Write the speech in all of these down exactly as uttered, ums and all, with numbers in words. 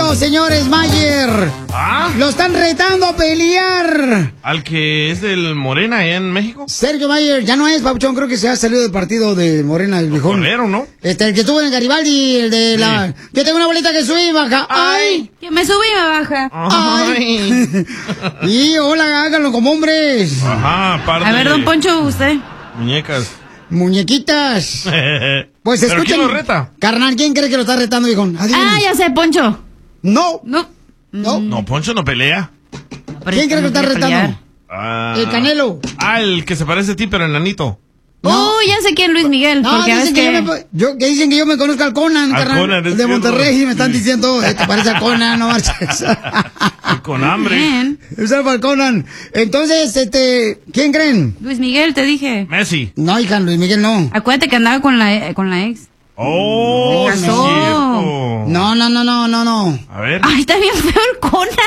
retando, señores, Mayer. ¿Ah? Lo están retando a pelear. ¿Al que es del Morena allá en México? Sergio Mayer, ya no es, Papuchón, creo que se ha salido del partido de Morena, el viejón. ¿Corrieron, no? Este, el que estuvo en Garibaldi, el de sí. la... Yo tengo una bolita que sube y baja. ¡Ay! Que me sube y me baja. ¡Ay! Y hola, háganlo como hombres. Ajá, aparte. A ver, don Poncho, usted. Muñecas. Muñequitas. Pues escuchen. ¿Pero quién lo reta? Carnal, ¿quién cree que lo está retando, viejón? Ah, ya sé, Poncho. No. No. No. No, Poncho no pelea. ¿Quién cree que lo está retando? Ah, el Canelo. Ah, el que se parece a ti, pero enanito. No. Oh, ya sé quién, Luis Miguel. No, porque dicen que, que... Yo me, yo, que dicen que yo me conozco al Conan, al carnal, Conan, de Monterrey, y me están sí. diciendo, eh, te parece a Conan, no marches. Con hambre. Es el Conan. Entonces, este, ¿quién creen? Luis Miguel, te dije. Messi. No, hija, Luis Miguel no. Acuérdate que andaba con la, con la ex. Oh, sí, no. no, no, no, no, no, no. A ver. Ay, está bien feo el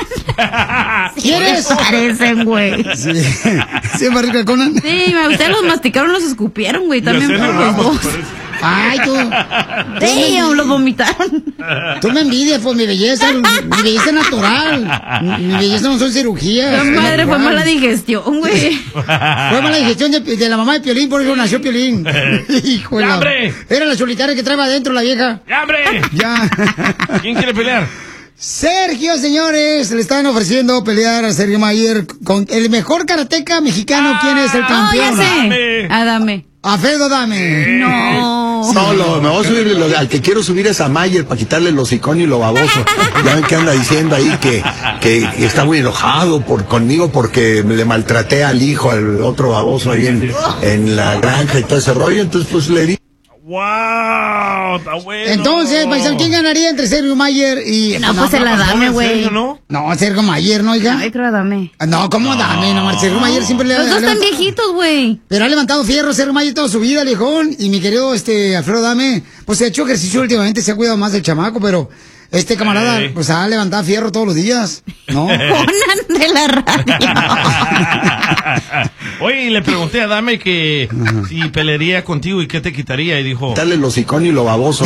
Conan. ¿Quieres? Se parecen, güey. Sí, sí, me rico el Conan. Sí, ustedes los masticaron, los escupieron, güey. También por los dos. Ay, tú. Sí, los vomitaron. Tú me envidias por mi belleza, mi, mi belleza natural. Mi belleza no son cirugías. La madre fue mala digestión, güey. Fue mala digestión de, de la mamá de Piolín, por eso nació Piolín. Hijo de la... Era la solitaria que traeba adentro la vieja. ¡Ya, hombre! Ya. ¿Quién quiere pelear? Sergio, señores, le están ofreciendo pelear a Sergio Mayer con el mejor karateca mexicano. ¿Quién es el campeón? Oh, ya sé. Adame. Alfredo Adame. No. Sí. No, lo, me voy a subir, lo, al que quiero subir es a Mayer para quitarle el hocicón y lo baboso. Ya ven que anda diciendo ahí que, que, que está muy enojado por, conmigo porque le maltraté al hijo, al otro baboso ahí en, en la granja y todo ese rollo. Entonces, pues le di. ¡Wow! ¡Está bueno! Entonces, paisano, ¿quién ganaría entre Sergio Mayer y...? No, pues el Adame, güey. ¿No? No, Sergio Mayer, ¿no, hija? Ay, creo Adame. No, ¿cómo Adame? No, Sergio Mayer siempre le ha... Los dos están viejitos, güey. Pero ha levantado fierro Sergio Mayer toda su vida, viejón. Y mi querido este Alfredo Adame, pues se ha hecho ejercicio últimamente, se ha cuidado más del chamaco, pero... Este camarada, hey. pues ha levantado fierro todos los días, ¿no? Conan de la radio. Oye, le pregunté a Adame que uh-huh. si pelearía contigo y qué te quitaría, y dijo... Dale el hocicón y lo baboso.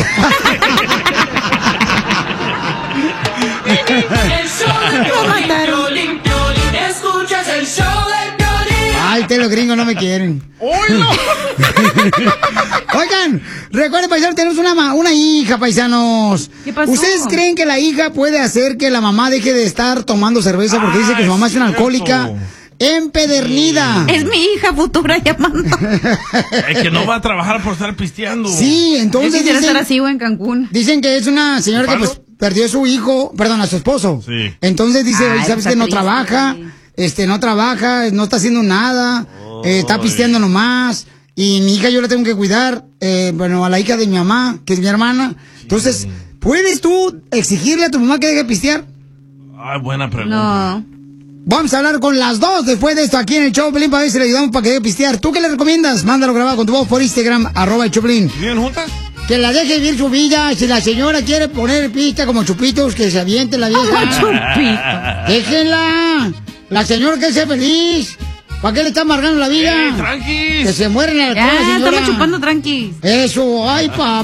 Lo mataron. Escuchas el show de Piolín. Ay, te los gringos no me quieren. ¡Uy, no! Oigan, recuerden, paisanos, tenemos una, una hija, paisanos. ¿Qué pasó? ¿Ustedes creen que la hija puede hacer que la mamá deje de estar tomando cerveza porque ah, dice que su mamá es una alcohólica empedernida? Es mi hija futura llamando. Es que no va a trabajar por estar pisteando. Sí, entonces Yo quisiera dicen, estar así o en Cancún. Dicen que es una señora que pues perdió a su hijo, perdón, a su esposo. Sí. Entonces dice, Ay, ¿sabes que no triste, trabaja? güey. Este, no trabaja, no está haciendo nada, oh, eh, está pisteando nomás. Y mi hija yo la tengo que cuidar, eh, bueno, a la hija de mi mamá, que es mi hermana. Sí. Entonces, ¿puedes tú exigirle a tu mamá que deje pistear? Ay, buena pregunta. No. Vamos a hablar con las dos después de esto aquí en el Choplin para ver si le ayudamos para que deje pistear. ¿Tú qué le recomiendas? Mándalo grabado con tu voz por Instagram, arroba el Choplin. ¿Viven juntas? Que la deje vivir su vida. Si la señora quiere poner pista como chupitos, que se aviente la vieja. Como chupito. Déjenla. La señora que sea feliz. ¿Para qué le está amargando la vida? ¡Eh, tranquis! Que se mueren en la Ya, estamos chupando tranqui. Eso, ay, papá.